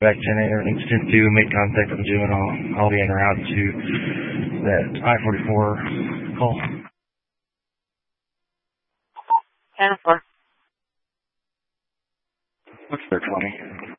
Back 10 everything's 10-2, make contact with you, and I'll be en route to that I-44 call. 10-4. What's their 20?